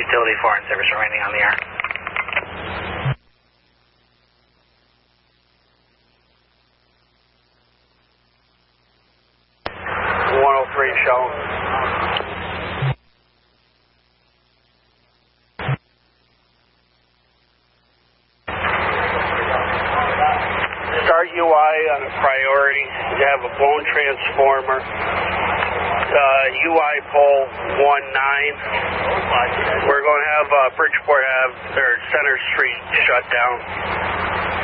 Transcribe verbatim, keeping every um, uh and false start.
Utility four in service remaining on the air. one oh three show. Start U I on a priority. You have a blown transformer. Uh, U I pole one nine. We're going to have uh, Bridgeport Ave or Center Street shut down.